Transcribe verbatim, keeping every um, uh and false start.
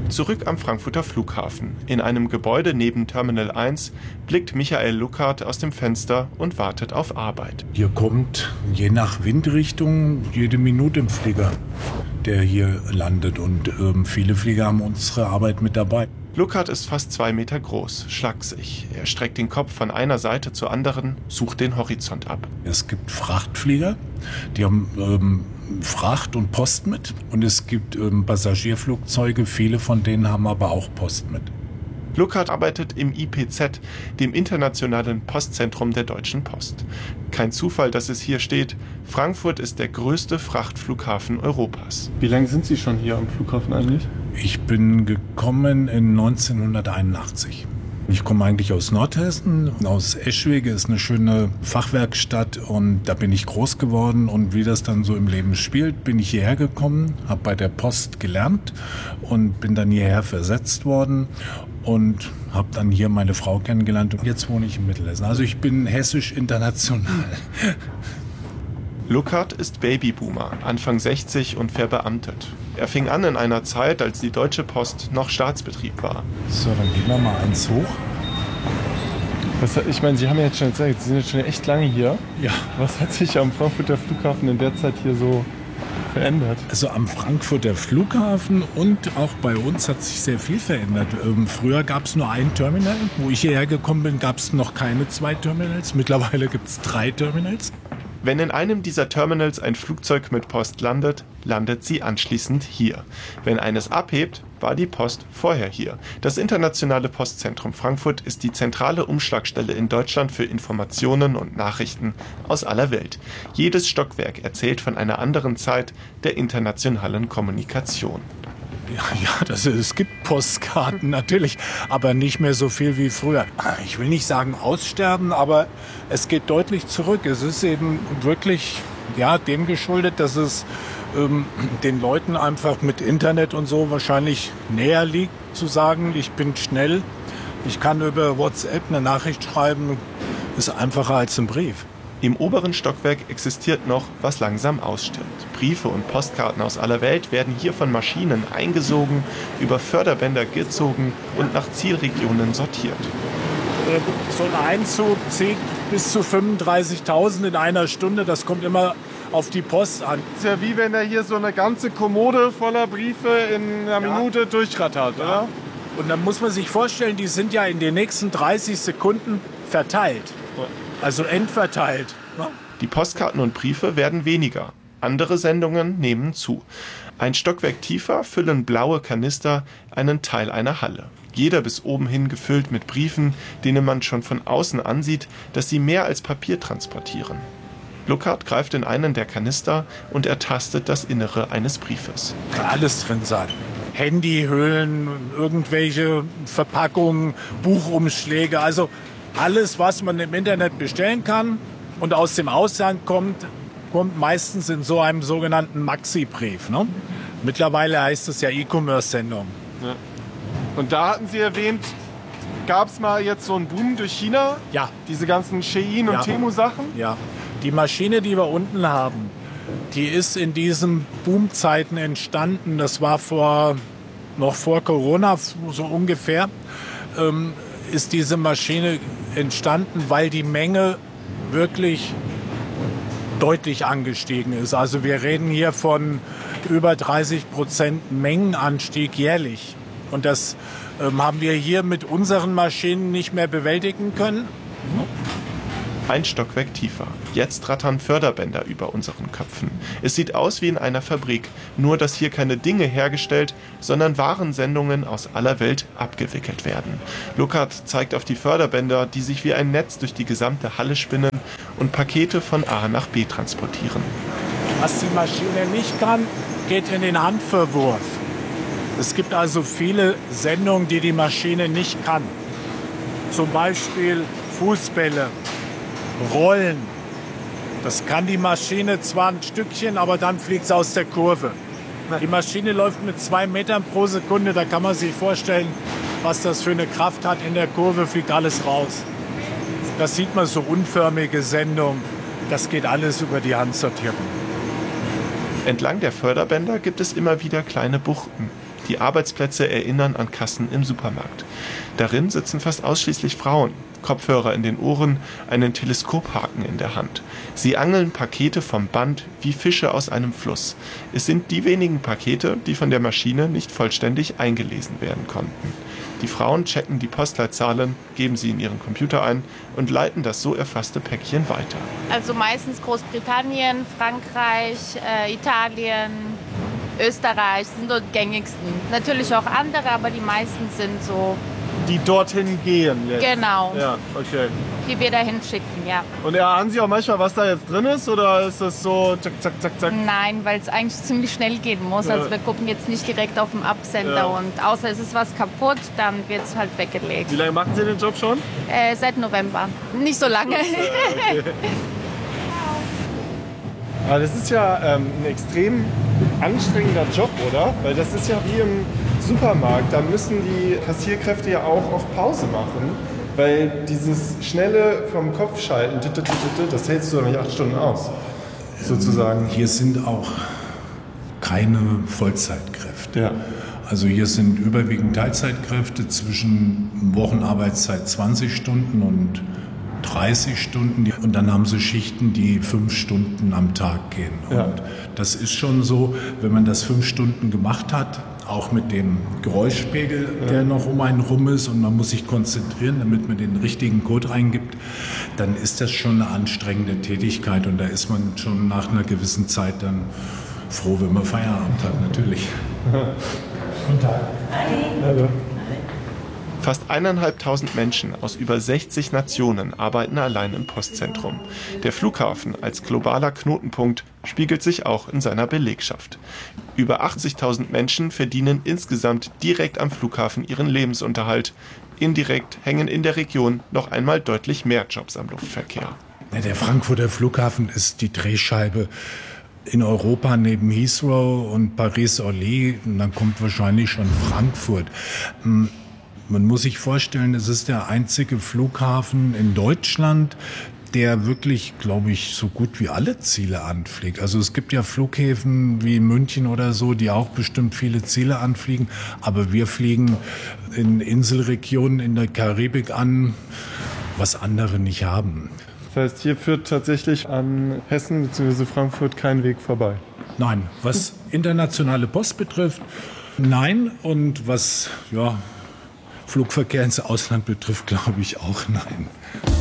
Zurück am Frankfurter Flughafen. In einem Gebäude neben Terminal eins blickt Michael Luckert aus dem Fenster und wartet auf Arbeit. Hier kommt je nach Windrichtung jede Minute ein Flieger, der hier landet. Und ähm, viele Flieger haben unsere Arbeit mit dabei. Luckert ist fast zwei Meter groß, schlaksig. Er streckt den Kopf von einer Seite zur anderen, sucht den Horizont ab. Es gibt Frachtflieger, die haben ähm, Fracht und Post mit. Und es gibt ähm, Passagierflugzeuge, viele von denen haben aber auch Post mit. Luckert arbeitet im I P Z, dem Internationalen Postzentrum der Deutschen Post. Kein Zufall, dass es hier steht. Frankfurt ist der größte Frachtflughafen Europas. Wie lange sind Sie schon hier am Flughafen eigentlich? Ich bin gekommen in neunzehnhunderteinundachtzig. Ich komme eigentlich aus Nordhessen, aus Eschwege, ist eine schöne Fachwerkstatt und da bin ich groß geworden und wie das dann so im Leben spielt, bin ich hierher gekommen, habe bei der Post gelernt und bin dann hierher versetzt worden und habe dann hier meine Frau kennengelernt und jetzt wohne ich in Mittelhessen. Also ich bin hessisch international. Luckert ist Babyboomer, Anfang sechzig und verbeamtet. Er fing an in einer Zeit, als die Deutsche Post noch Staatsbetrieb war. So, dann gehen wir mal eins hoch. Was, ich meine, Sie haben ja jetzt schon gesagt, Sie sind jetzt schon echt lange hier. Ja. Was hat sich am Frankfurter Flughafen in der Zeit hier so verändert? Also am Frankfurter Flughafen und auch bei uns hat sich sehr viel verändert. Ähm, früher gab es nur ein Terminal. Wo ich hierher gekommen bin, gab es noch keine zwei Terminals. Mittlerweile gibt es drei Terminals. Wenn in einem dieser Terminals ein Flugzeug mit Post landet, landet sie anschließend hier. Wenn eines abhebt, war die Post vorher hier. Das Internationale Postzentrum Frankfurt ist die zentrale Umschlagstelle in Deutschland für Informationen und Nachrichten aus aller Welt. Jedes Stockwerk erzählt von einer anderen Zeit der internationalen Kommunikation. Ja, ja das, es gibt Postkarten natürlich, aber nicht mehr so viel wie früher. Ich will nicht sagen aussterben, aber es geht deutlich zurück. Es ist eben wirklich ja, dem geschuldet, dass es ähm, den Leuten einfach mit Internet und so wahrscheinlich näher liegt, zu sagen, ich bin schnell, ich kann über WhatsApp eine Nachricht schreiben, ist einfacher als ein Brief. Im oberen Stockwerk existiert noch, was langsam ausstirbt. Briefe und Postkarten aus aller Welt werden hier von Maschinen eingesogen, über Förderbänder gezogen und nach Zielregionen sortiert. So ein Einzug zieht bis zu fünfunddreißigtausend in einer Stunde. Das kommt immer auf die Post an. Das ist ja wie wenn er hier so eine ganze Kommode voller Briefe in einer ja. Minute durchrattert, ja. Oder? Und dann muss man sich vorstellen, die sind ja in den nächsten dreißig Sekunden verteilt. Also endverteilt. Ne? Die Postkarten und Briefe werden weniger. Andere Sendungen nehmen zu. Ein Stockwerk tiefer füllen blaue Kanister einen Teil einer Halle. Jeder bis oben hin gefüllt mit Briefen, denen man schon von außen ansieht, dass sie mehr als Papier transportieren. Luckert greift in einen der Kanister und ertastet das Innere eines Briefes. Kann alles drin sein. Handyhüllen, irgendwelche Verpackungen, Buchumschläge, also alles, was man im Internet bestellen kann und aus dem Ausland kommt, kommt meistens in so einem sogenannten Maxi-Brief. Ne? Mittlerweile heißt es ja E-Commerce-Sendung. Ja. Und da hatten Sie erwähnt, gab es mal jetzt so einen Boom durch China? Ja. Diese ganzen Shein- und ja. Temu-Sachen? Ja. Die Maschine, die wir unten haben, die ist in diesen Boomzeiten entstanden. Das war vor, noch vor Corona, so ungefähr. Ähm, ist diese Maschine entstanden, weil die Menge wirklich deutlich angestiegen ist. Also wir reden hier von über dreißig Prozent Mengenanstieg jährlich. Und das ähm, haben wir hier mit unseren Maschinen nicht mehr bewältigen können. Ein Stockwerk tiefer. Jetzt rattern Förderbänder über unseren Köpfen. Es sieht aus wie in einer Fabrik, nur dass hier keine Dinge hergestellt, sondern Warensendungen aus aller Welt abgewickelt werden. Luckert zeigt auf die Förderbänder, die sich wie ein Netz durch die gesamte Halle spinnen und Pakete von A nach B transportieren. Was die Maschine nicht kann, geht in den Handverwurf. Es gibt also viele Sendungen, die die Maschine nicht kann. Zum Beispiel Fußbälle, Rollen. Das kann die Maschine zwar ein Stückchen, aber dann fliegt es aus der Kurve. Die Maschine läuft mit zwei Metern pro Sekunde. Da kann man sich vorstellen, was das für eine Kraft hat. In der Kurve fliegt alles raus. Das sieht man, so unförmige Sendungen. Das geht alles über die Handsortierung. Entlang der Förderbänder gibt es immer wieder kleine Buchten. Die Arbeitsplätze erinnern an Kassen im Supermarkt. Darin sitzen fast ausschließlich Frauen. Kopfhörer in den Ohren, einen Teleskophaken in der Hand. Sie angeln Pakete vom Band wie Fische aus einem Fluss. Es sind die wenigen Pakete, die von der Maschine nicht vollständig eingelesen werden konnten. Die Frauen checken die Postleitzahlen, geben sie in ihren Computer ein und leiten das so erfasste Päckchen weiter. Also meistens Großbritannien, Frankreich, äh, Italien, Österreich sind so die gängigsten. Natürlich auch andere, aber die meisten sind so. Die dorthin gehen jetzt. Genau. Ja, okay. Die wir dahin schicken, ja. Und erahnen Sie auch manchmal, was da jetzt drin ist? Oder ist das so zack, zack, zack, zack? Nein, weil es eigentlich ziemlich schnell gehen muss. Ja. Also wir gucken jetzt nicht direkt auf den Absender. Ja. Und außer es ist was kaputt, dann wird es halt weggelegt. Wie lange machen Sie den Job schon? Äh, seit November. Nicht so lange. Äh, okay. Aber das ist ja ähm, ein extrem anstrengender Job, oder? Weil das ist ja wie im Supermarkt. Da müssen die Kassierkräfte ja auch auf Pause machen. Weil dieses schnelle vom Kopf schalten, das hältst du doch nicht acht Stunden aus, sozusagen. Hier sind auch keine Vollzeitkräfte. Ja. Also hier sind überwiegend Teilzeitkräfte zwischen Wochenarbeitszeit zwanzig Stunden und dreißig Stunden. Und dann haben sie Schichten, die fünf Stunden am Tag gehen. Ja. Und das ist schon so, wenn man das fünf Stunden gemacht hat, auch mit dem Geräuschpegel, ja, der noch um einen rum ist und man muss sich konzentrieren, damit man den richtigen Code reingibt, dann ist das schon eine anstrengende Tätigkeit und da ist man schon nach einer gewissen Zeit dann froh, wenn man Feierabend hat, natürlich. Guten Tag. Hallo. Fast eineinhalbtausend Menschen aus über sechzig Nationen arbeiten allein im Postzentrum. Der Flughafen als globaler Knotenpunkt spiegelt sich auch in seiner Belegschaft. Über achtzigtausend Menschen verdienen insgesamt direkt am Flughafen ihren Lebensunterhalt. Indirekt hängen in der Region noch einmal deutlich mehr Jobs am Luftverkehr. Der Frankfurter Flughafen ist die Drehscheibe in Europa neben Heathrow und Paris-Orly. Und dann kommt wahrscheinlich schon Frankfurt. Man muss sich vorstellen, es ist der einzige Flughafen in Deutschland, der wirklich, glaube ich, so gut wie alle Ziele anfliegt. Also es gibt ja Flughäfen wie München oder so, die auch bestimmt viele Ziele anfliegen. Aber wir fliegen in Inselregionen in der Karibik an, was andere nicht haben. Das heißt, hier führt tatsächlich an Hessen bzw. Frankfurt kein Weg vorbei? Nein, was internationale Post betrifft, nein. Und was ja, Flugverkehr ins Ausland betrifft, glaube ich auch nein.